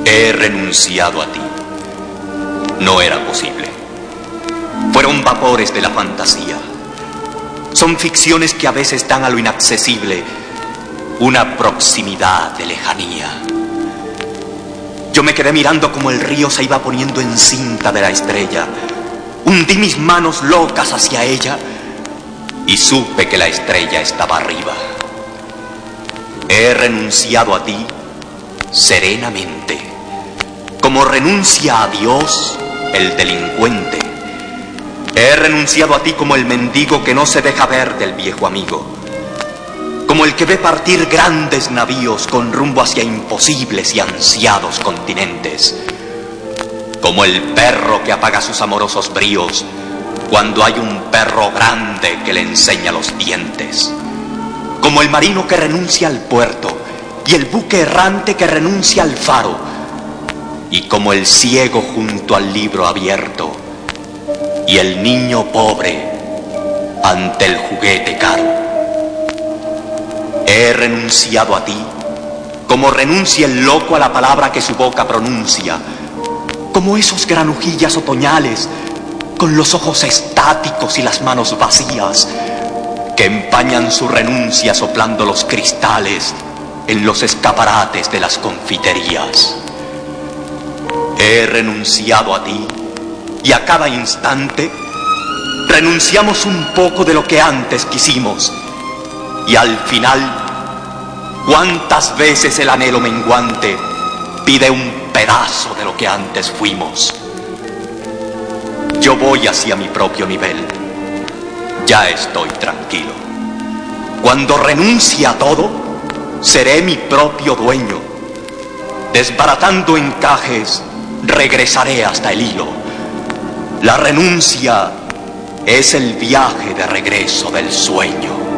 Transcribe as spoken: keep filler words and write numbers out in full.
He renunciado a ti. No era posible. Fueron vapores de la fantasía. Son ficciones que a veces dan a lo inaccesible una proximidad de lejanía. Yo me quedé mirando como el río se iba poniendo en cinta de la estrella. Hundí mis manos locas hacia ella y supe que la estrella estaba arriba. He renunciado a ti serenamente, como renuncia a Dios el delincuente. He renunciado a ti como el mendigo que no se deja ver del viejo amigo, como el que ve partir grandes navíos con rumbo hacia imposibles y ansiados continentes, como el perro que apaga sus amorosos bríos cuando hay un perro grande que le enseña los dientes, como el marino que renuncia al puerto y el buque errante que renuncia al faro, y como el ciego junto al libro abierto y el niño pobre ante el juguete caro. He renunciado a ti como renuncia el loco a la palabra que su boca pronuncia, como esos granujillas otoñales con los ojos estáticos y las manos vacías que empañan su renuncia soplando los cristales en los escaparates de las confiterías. He renunciado a ti y a cada instante renunciamos un poco de lo que antes quisimos, y al final, ¿cuántas veces el anhelo menguante pide un pedazo de lo que antes fuimos? Yo voy hacia mi propio nivel. Ya estoy tranquilo. Cuando renuncie a todo, seré mi propio dueño. Desbaratando encajes, regresaré hasta el hilo. La renuncia es el viaje de regreso del sueño.